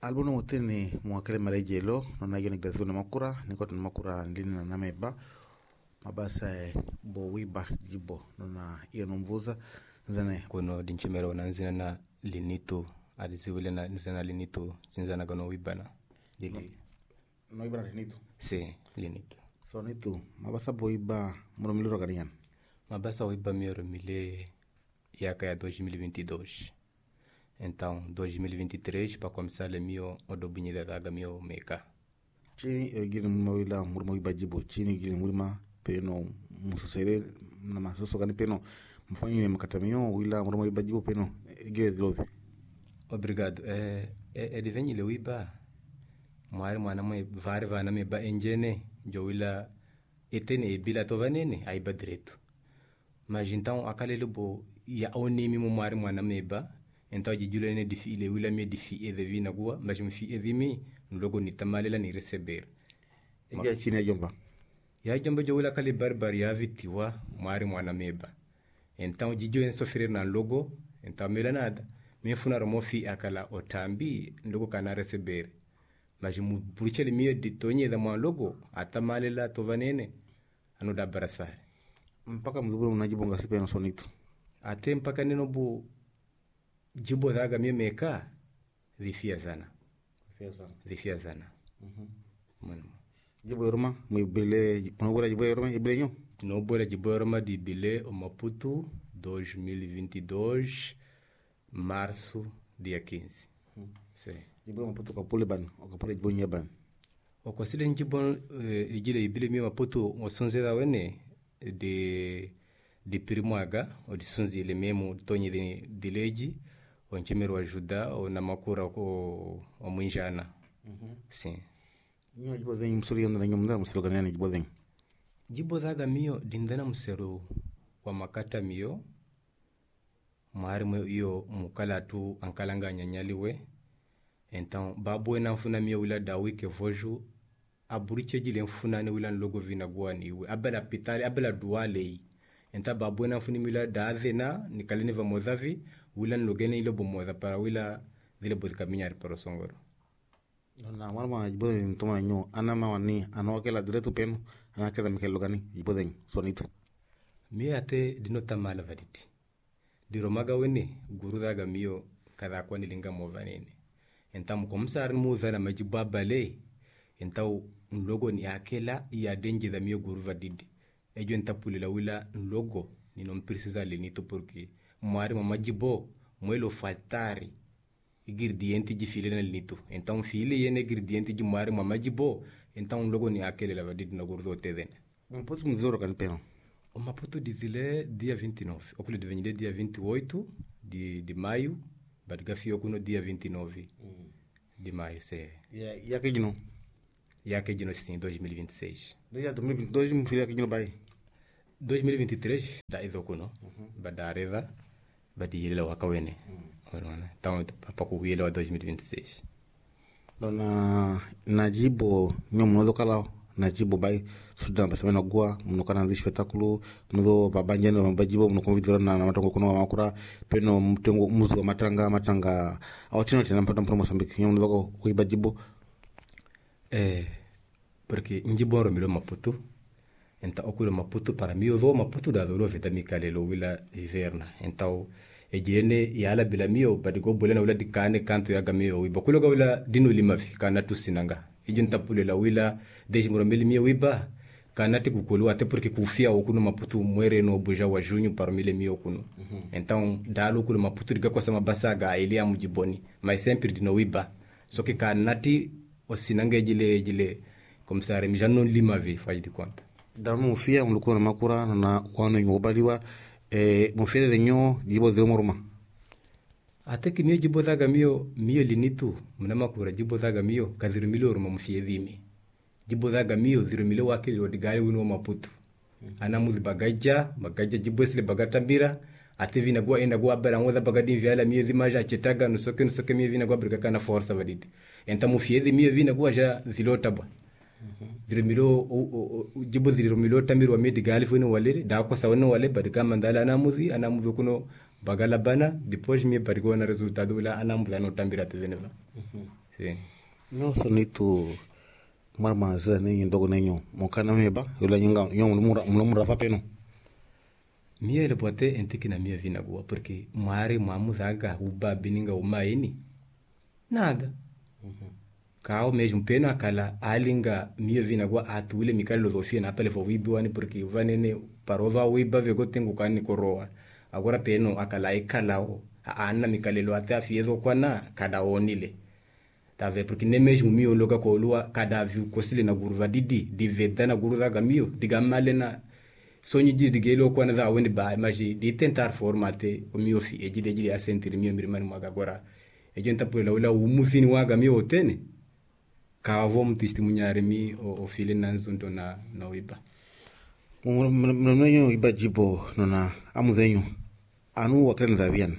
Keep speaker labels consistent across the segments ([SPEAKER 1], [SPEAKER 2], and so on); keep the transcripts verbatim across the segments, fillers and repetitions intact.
[SPEAKER 1] Albuno motene mwakele marejelo na yoni gazuna makura nikota makura ndini na nameba mabasa bo wiba jibo na iyo mvuza nzana
[SPEAKER 2] kono dinchimero na nzina na linito adisiwile na nzina linito sinzana kono wibana dili
[SPEAKER 1] no wiba linito
[SPEAKER 2] si linito
[SPEAKER 1] so nito mabasa bo wiba muromiliro kanian
[SPEAKER 2] mabasa wiba mioro mile yaka ya dois mil e vinte e dois. Então, dois mil e vinte e três, para começar o meu, o do binho da daga meu meca.
[SPEAKER 1] Chini gili mwila murmo ibajibo chini gili mwima peno musosere na masoso gani peno mfanyi makatamio wila murmo ibajibo peno gile dilovi.
[SPEAKER 2] Obrigado. É é de venho le wiba. Mwari mwana mwe vari vana me ba engene jo wila etene e bila to vanene ai ba direto. Mas então aquele lobo ya onimi mo mwari mwana me ba. Então de julho ne difi le wila me difi e devi na gua mas me fi e dimi logo ni tamalela ni receber
[SPEAKER 1] ya chini ya jomba
[SPEAKER 2] ya jomba jo wila kale barbar ya vitiwa mari mwana meba. Então de jo en sofrer na logo então mela nada me funa romo fi akala otambi logo kana receber mas mu burchele mio di tonye da mwa logo atamalela to vanene anu da barasare
[SPEAKER 1] mpaka mzuguru unajibonga sipe no sonito
[SPEAKER 2] ate mpaka neno bu jibo daga mie meka dhifia sana
[SPEAKER 1] dhifia sana
[SPEAKER 2] dhifia sana
[SPEAKER 1] mhm
[SPEAKER 2] mwana
[SPEAKER 1] jibo yoroma mwibele unobora jibo yoroma ibele nyo
[SPEAKER 2] nobora jibo yoroma di bile o Maputo dois mil e vinte e dois março dia quinze
[SPEAKER 1] mhm
[SPEAKER 2] sim
[SPEAKER 1] jibo Maputo kapule ban o kapule jibo nyaban
[SPEAKER 2] o kwasile jibo ijile ibile mie Maputo osonze da wene de de primoaga o disonze ile memo tonye de dileji o nchimero ajuda o na makura ko o mwinjana
[SPEAKER 1] mhm
[SPEAKER 2] sim
[SPEAKER 1] nyo jibo zenyi msuri yonda na nyomda msuri kanani jibo zenyi
[SPEAKER 2] jibo daga mio dindana msero wa makata mio mwari mwe iyo mukala tu ankalanga nyanyaliwe. Então babu na mfuna mio wila da wike voju aburiche jile mfuna ne wila logo vina gwani we abela pitali abela duale. Enta babu na mfuni mila da avena nikalini va modhavi wila nlogene ilo bomoda para wila zile bodika minyari para songoro.
[SPEAKER 1] Na mwana jibo zenyi ntoma nyo anama wani anawakela direto peno anakela mikelo gani jibo zenyi sonito
[SPEAKER 2] mi ate dinota mala vaditi diromaga wene guru daga mio kada kwa nilinga movanene entam komsar muzana majiba bale entau logo ni akela ya denje da mio guru vadidi ejo entapule la wila logo ni non precisa lenito porque mwari majibo mwelo faltari ingrediente de file na lenito então file yene ingrediente de mwari majibo então logo ni akela la vadidi na guru tedene
[SPEAKER 1] Maputo mzoro kan peno
[SPEAKER 2] o Maputo dizile dia vinte e nove okule de venide dia vinte e oito de de maio badgafio kuno dia vinte e nove mm. de maio se
[SPEAKER 1] ya ya kejino
[SPEAKER 2] ya kejino sim dois mil e vinte e seis
[SPEAKER 1] dia dois mil e vinte e dois mfile kejino bai
[SPEAKER 2] dois mil e vinte e três da izo kuno mm-hmm. badareva badiyela wakawene mm. ona tawo papaku yela dois mil e vinte e seis
[SPEAKER 1] dona najibo nyomo lokala najibo bai sudan basemena gua mnokana ndi spectaculo mno babanje no bajibo mno convidera na matongo kono makura peno mtengo muzu matanga matanga awtino tena mpata mpromo Mozambique nyomo loko kuibajibo
[SPEAKER 2] eh porque njibo ro milo Maputo enta okulo Maputo para mio do Maputo da do veta mikale lo wila hiverna então ejene yala bila mio badigo bolena wala dikane kanto ya gamio wibakulo ga wala dino limafi kana tusinanga ijunta pule la wila deji murambeli mie wiba kanati kukulu ate porque kufia okuno Maputo mwere no buja wa junho para mile mie okuno mm-hmm. Então dalo kuno Maputo diga kwa sama basaga elia mujiboni mas sempre dino wiba so que kanati osinanga jile jile comme ça remi jannon lima vi faji di conta
[SPEAKER 1] damu fia mluko na makura na kwano nyobaliwa eh mufede de nyo jibo de moruma
[SPEAKER 2] ate ki mie jibo daga mio mio linitu mnama kura jibo daga mio kadhiru milo ruma mfie dhimi jibo daga mio dhiru milo wakili odigali wino Maputo mm-hmm. Ana muzi bagaja bagaja jibo sile bagata mbira ate vina gua enda gua bera ngoda bagadi viala mio dhimaja chetaga nusoke nusoke mio vina gua brika kana forza vadidi enta mfie dhimi mio vina gua ja dhilota bwa dhiru milo jibo dhiru milo tamiru wa midi gali wino walele da kwa sawana wale badika mandala ana muzi ana muzi kuno bagala bana depois me barigona resultado la ana muzi no tambira te veneva sí.
[SPEAKER 1] No sonito marma za ne ndogo ne nyo mo kana meba yola nyonga nyo mlumura mlumura fa peno
[SPEAKER 2] mie le bote entiki na mie vina gua porque mare mamu zaga uba bininga umaini nada mm-hmm. Kao mesmo pena akala alinga mie vina gua atule mikalo dofia na pele fo wibi wani porque vanene parova wiba vego tengo kani koroa agora peno akala ikalao ana mikalelo ate afiezo kwana kada onile tave porque ne mesmo mio loga ko lua kada viu kosile na guruva didi diveda na guruva gamio digamale na sonyi di digelo kwana za wende ba maji di tentar formate o mio fi e jide jide a sentir mio mirmani maga agora e jenta pula ula umuzini waga mio otene ka vom testemunhar mi o, o file na nzunto na na wiba
[SPEAKER 1] mmenyo iba jibo nona amuzenyo anu wakren zavian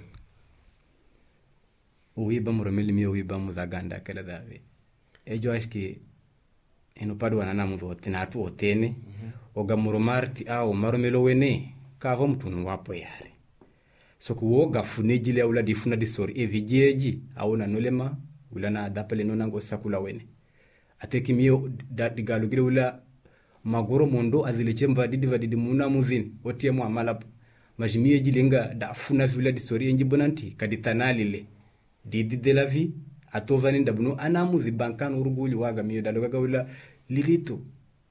[SPEAKER 2] wiba muromeli mi wiba mudaganda kala dave ejo acho que eno pado wana muzo tinatu otene mm-hmm. Oga muromarti au maromelo wene ka vom tunu wapo yare so kuoga funejile ula difuna disori evijeji au na nolema ula na adapele nona ngo sakula wene ateki mio da digalugire ula magoro mondo adilechemba didi vadidi muna muzini otiemu amala majimie jilenga da funa vila disori enji bonanti kaditanalile didi de la vie atovani ndabuno anamuzi bankan uruguli waga mio daloga ula lilito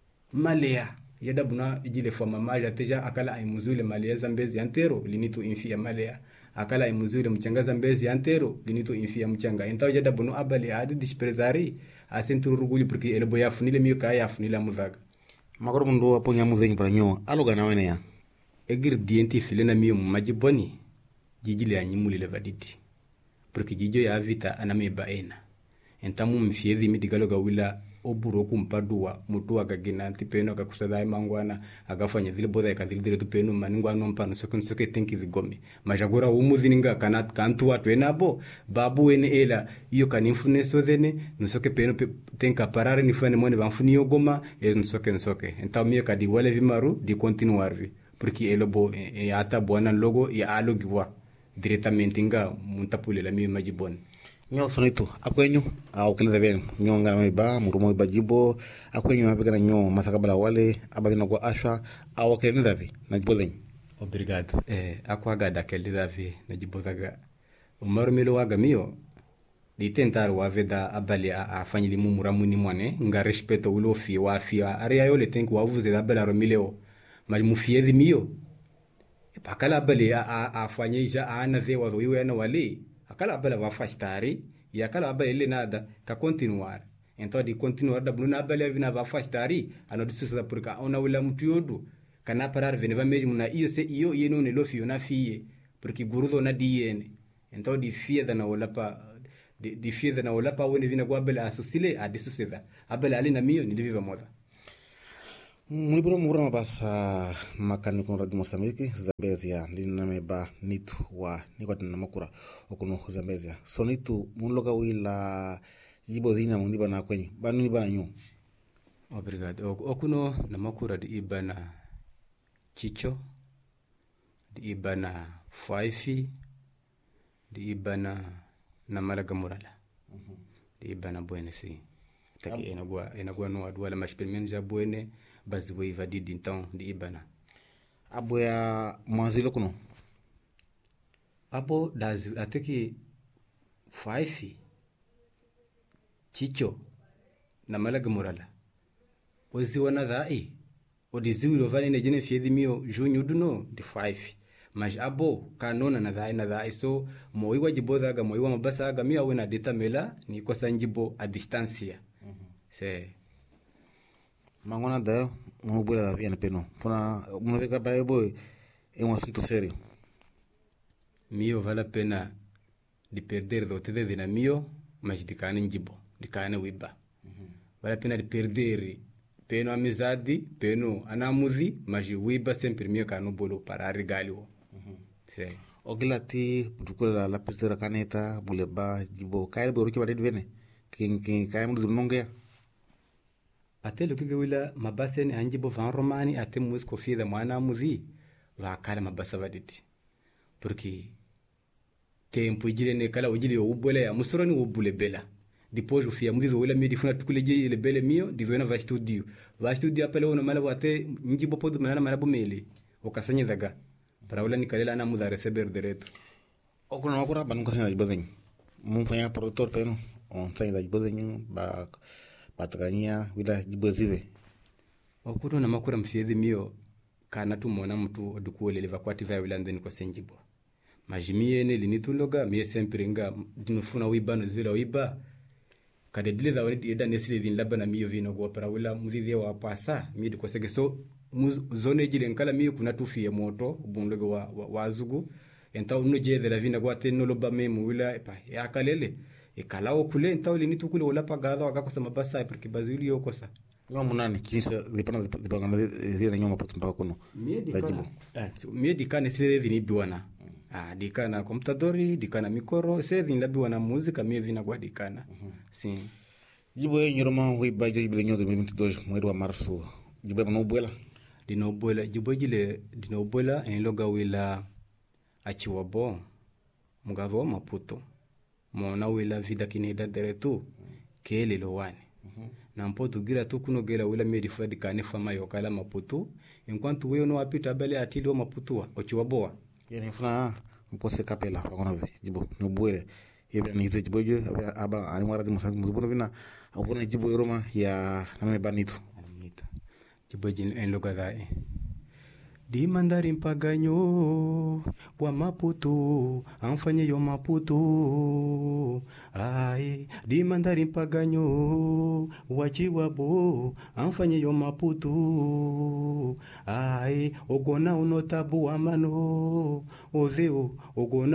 [SPEAKER 2] malea yada buna ijile fama maja teja akala aimuzule malea zambezi antero linito infia malea akala aimuzule mchanga zambezi antero linito infia mchanga entaw yada bunu abali adi disprezari asenturu ruguli porque elebo yafunile mio kaya yafunile muzaga
[SPEAKER 1] magoro mundo aponya muzenyi para nyo aloga na wene ya
[SPEAKER 2] egir dienti filena mio majiboni jijile anyimuli levaditi porque jijo ya vita aname baena entamu mfiezi midigaloga wila oburo kumpadua mutu akagina tipeno akakusada mangwana akafanya zile boda yakadhili dire tupeno maningwana mpano sokon soke tenki zigome majagora umuzininga kanat kantu watu enabo babu wene ela iyo kanifune sodene nusoke peno pe, tenka parare nifane mwene banfuni yogoma e nusoke nusoke entamie kadi wale vimaru di continuarvi porque elobo e, e ata bwana logo ya alogiwa directamente nga muntapule la mio majibon
[SPEAKER 1] nyo sonito akwenyu au keleza bien nyo ngana meba murumo bajibo akwenyu apigana nyo masakabala wale abadina kwa ashwa au keleza vi najibozenyi
[SPEAKER 2] obrigado eh akwa gada keleza vi najibozaga umaru milo waga mio di tentar wa veda abali afanyili a mumuramuni mwane nga respeto ulo fi wa fi area yole tenku wa vuze abala romileo mali mufiezi mio akala abali afanyija ana ve wa wiwe na wale akala abala va fastari ya akala abala ile nada ka continuar então di continuar da bluna abala vina va fastari ano disusa porque ona wala mtu yodo kana parar vene va mesmo na iyo se iyo yeno ne lofi na fiye porque guruzo na diene então di fie da na wala pa di, di fie da na wala pa wene vina kwa abala asusile a disusa abala ali na mio ni viva moda
[SPEAKER 1] mulibura mura mabasa makani kwa radio Mozambique Zambezia lina meba nitu wa nikwata na makura okuno Zambezia sonitu munloka wila jibo dina muniba na kwenye banu ni bana nyu
[SPEAKER 2] obrigado okuno na makura di ibana chicho di ibana faifi di ibana na malaga murala mm-hmm. Di ibana buene si taki um. enagua enagua no adwala mashpelmenja buene bazi waiva didi então di ibana
[SPEAKER 1] abo ya mwanzilo kuno
[SPEAKER 2] abo dazi ateki faifi chicho na malaga morala ozi wana dhai odiziwi lovani ne jene fiedi mio junyo duno di faifi mas abo kanona na dhai na dhai so moi wajiboda ga moi wa mabasa ga mio wena data mela ni kwa sanjibo a distancia mm-hmm. Se
[SPEAKER 1] mangona da mo bula viene peno fona mo de capa boy é um assunto sério
[SPEAKER 2] mio vale a pena de perder do te de na mio mas de cana njibo de cana wiba mm-hmm. Vale a pena de perder peno amizade peno anamuzi mas wiba sempre mio cano bolo para regalio mm-hmm. Se
[SPEAKER 1] ogilati dukula la pestera caneta buleba jibo kaile bo ruki baled vene kin kin kaim du nongea
[SPEAKER 2] ate lo kige wila mabaseni anjibo van romani ate mus ko fi da mana muzi va kala mabasa vaditi porque tempo jile ne kala ojile o bole ya musuroni o bule bela depois o fia mudizo wala mi difuna tukuleje le bele mio divena va studio va studio apele ona mala wate njibo podo manana mala bomele o kasanye daga para wala nikalela na muda receber direto
[SPEAKER 1] o kuna makura ban ko sena jiboden mun fanya productor peno on sena jiboden ba patagania wila jibozive
[SPEAKER 2] o kuto na makura mfiedhi mio kana tu mona mtu odukuole leva kwati va wila ndeni ko senjibo majimie ne linituloga mie sempre nga dinufuna wiba no zira wiba kade dile da wani eda nesile din labana mio vino go para wala mudhidhi wa pasa mi de kosege so zone jile nkala mio kuna tufi ya moto bunlogo wa, wa, wa azugu enta uno jede la vina gwate no loba memu wila epa ya kalele e kalao kule enta uli nitu kule wala pagada wakakosa mabasa porque bazili yokosa
[SPEAKER 1] no munani kinsa dipana dipana dile nyoma potu mpaka kuno
[SPEAKER 2] mie dikana eh mie dikana sile dini biwana ah dikana computadori dikana mikoro se din labi wana muzika mie vina gwa dikana uh-huh. Sim
[SPEAKER 1] jibo e nyoroma hui ba jibo nyodo dois mil e vinte e dois mwezi wa março jibo no buela
[SPEAKER 2] dino buela jibo jile dino buela en loga wila achiwa bon mugavo Maputo mona wila vida kinida deretu kele lowani uh-huh. Na mpoto gira tu kuno gela wila medi fadi kane fama yokala Maputo enquanto wewe no apita bele atili wa Maputo ochiwa boa
[SPEAKER 1] yene funa mpose kapela wakona jibo no buele yebe ni ze jibo jo aba ani wara de musangu mubono vina abona jibo roma ya name banito
[SPEAKER 2] anita jibo jin en logada e di mandari mpaganyo wa Maputo amfanye yo Maputo ai di mandari mpaganyo wachiwa bo amfanye yo Maputo ai ogona unotabu amano oveo ogona